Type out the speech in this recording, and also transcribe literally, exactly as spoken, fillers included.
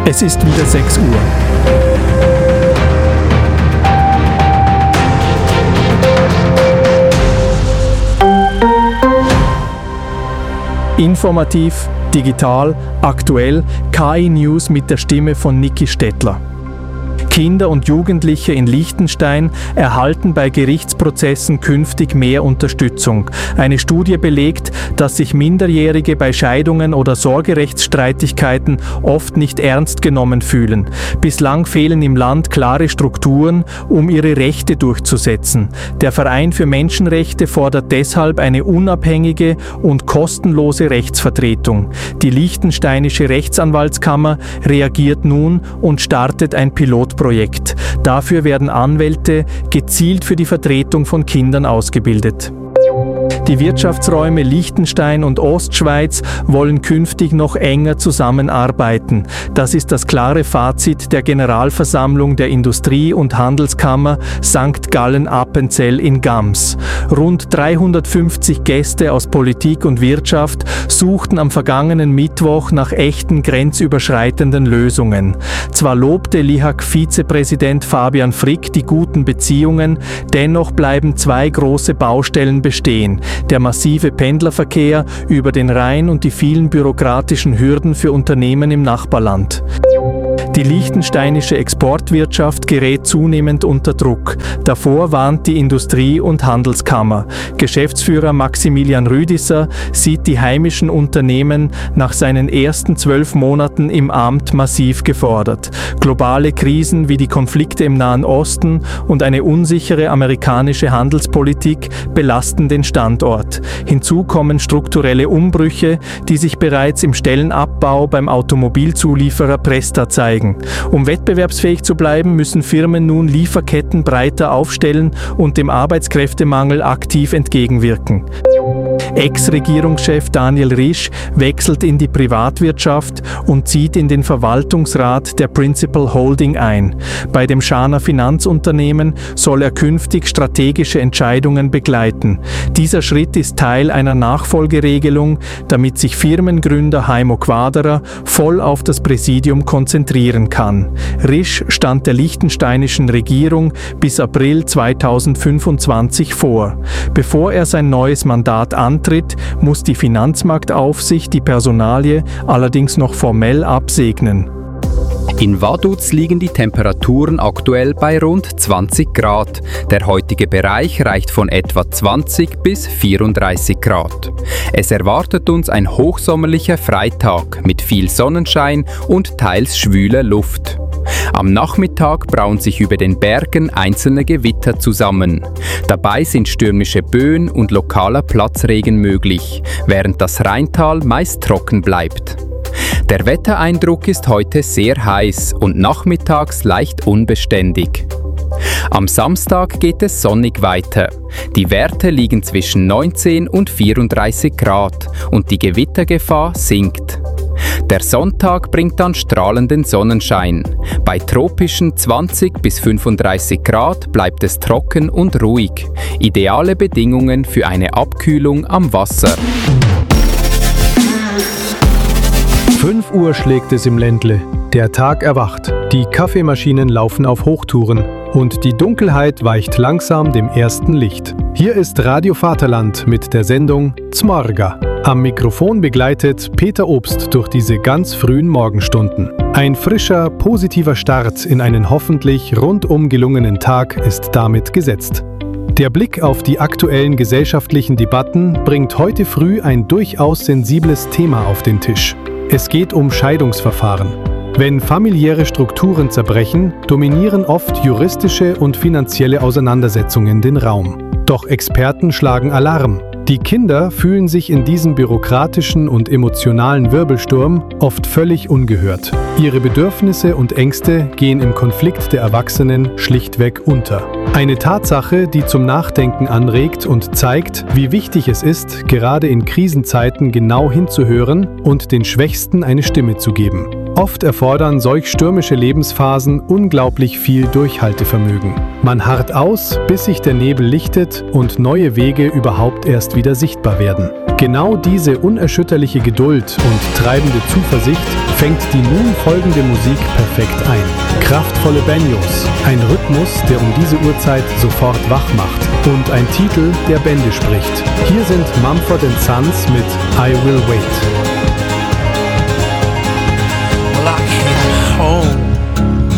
Es ist wieder sechs Uhr. Informativ, digital, aktuell, K I-News mit der Stimme von Niki Stettler. Kinder und Jugendliche in Liechtenstein erhalten bei Gerichtsprozessen künftig mehr Unterstützung. Eine Studie belegt, dass sich Minderjährige bei Scheidungen oder Sorgerechtsstreitigkeiten oft nicht ernst genommen fühlen. Bislang fehlen im Land klare Strukturen, um ihre Rechte durchzusetzen. Der Verein für Menschenrechte fordert deshalb eine unabhängige und kostenlose Rechtsvertretung. Die Liechtensteinische Rechtsanwaltskammer reagiert nun und startet ein Pilotprojekt. Dafür werden Anwälte gezielt für die Vertretung von Kindern ausgebildet. Die Wirtschaftsräume Liechtenstein und Ostschweiz wollen künftig noch enger zusammenarbeiten. Das ist das klare Fazit der Generalversammlung der Industrie- und Handelskammer Sankt Gallen-Appenzell in Gams. Rund dreihundertfünfzig Gäste aus Politik und Wirtschaft suchten am vergangenen Mittwoch nach echten grenzüberschreitenden Lösungen. Zwar lobte L I H A C-Vizepräsident Fabian Frick die guten Beziehungen, dennoch bleiben zwei große Baustellen bestehen: der massive Pendlerverkehr über den Rhein und die vielen bürokratischen Hürden für Unternehmen im Nachbarland. Die liechtensteinische Exportwirtschaft gerät zunehmend unter Druck. Davor warnt die Industrie- und Handelskammer. Geschäftsführer Maximilian Rüdisser sieht die heimischen Unternehmen nach seinen ersten zwölf Monaten im Amt massiv gefordert. Globale Krisen wie die Konflikte im Nahen Osten und eine unsichere amerikanische Handelspolitik belasten den Standort. Hinzu kommen strukturelle Umbrüche, die sich bereits im Stellenabbau beim Automobilzulieferer Presta zeigen. Um wettbewerbsfähig zu bleiben, müssen Firmen nun Lieferketten breiter aufstellen und dem Arbeitskräftemangel aktiv entgegenwirken. Ex-Regierungschef Daniel Risch wechselt in die Privatwirtschaft und zieht in den Verwaltungsrat der Principal Holding ein. Bei dem Schaner Finanzunternehmen soll er künftig strategische Entscheidungen begleiten. Dieser Schritt ist Teil einer Nachfolgeregelung, damit sich Firmengründer Heimo Quaderer voll auf das Präsidium konzentrieren kann. Risch stand der liechtensteinischen Regierung bis April zweitausendfünfundzwanzig vor. Bevor er sein neues Mandat antritt, muss die Finanzmarktaufsicht die Personalie allerdings noch formell absegnen. In Vaduz liegen die Temperaturen aktuell bei rund zwanzig Grad. Der heutige Bereich reicht von etwa zwanzig bis vierunddreißig Grad. Es erwartet uns ein hochsommerlicher Freitag mit viel Sonnenschein und teils schwüler Luft. Am Nachmittag brauen sich über den Bergen einzelne Gewitter zusammen. Dabei sind stürmische Böen und lokaler Platzregen möglich, während das Rheintal meist trocken bleibt. Der Wettereindruck ist heute sehr heiß und nachmittags leicht unbeständig. Am Samstag geht es sonnig weiter. Die Werte liegen zwischen neunzehn und vierunddreißig Grad und die Gewittergefahr sinkt. Der Sonntag bringt dann strahlenden Sonnenschein. Bei tropischen zwanzig bis fünfunddreißig Grad bleibt es trocken und ruhig. Ideale Bedingungen für eine Abkühlung am Wasser. fünf Uhr schlägt es im Ländle. Der Tag erwacht. Die Kaffeemaschinen laufen auf Hochtouren. Und die Dunkelheit weicht langsam dem ersten Licht. Hier ist Radio Vaterland mit der Sendung Zmarga. Am Mikrofon begleitet Peter Obst durch diese ganz frühen Morgenstunden. Ein frischer, positiver Start in einen hoffentlich rundum gelungenen Tag ist damit gesetzt. Der Blick auf die aktuellen gesellschaftlichen Debatten bringt heute früh ein durchaus sensibles Thema auf den Tisch. Es geht um Scheidungsverfahren. Wenn familiäre Strukturen zerbrechen, dominieren oft juristische und finanzielle Auseinandersetzungen den Raum. Doch Experten schlagen Alarm. Die Kinder fühlen sich in diesem bürokratischen und emotionalen Wirbelsturm oft völlig ungehört. Ihre Bedürfnisse und Ängste gehen im Konflikt der Erwachsenen schlichtweg unter. Eine Tatsache, die zum Nachdenken anregt und zeigt, wie wichtig es ist, gerade in Krisenzeiten genau hinzuhören und den Schwächsten eine Stimme zu geben. Oft erfordern solch stürmische Lebensphasen unglaublich viel Durchhaltevermögen. Man harrt aus, bis sich der Nebel lichtet und neue Wege überhaupt erst wieder sichtbar werden. Genau diese unerschütterliche Geduld und treibende Zuversicht fängt die nun folgende Musik perfekt ein. Kraftvolle Banjos, ein Rhythmus, der um diese Uhrzeit sofort wach macht und ein Titel, der Bände spricht. Hier sind Mumford and Sons mit I Will Wait.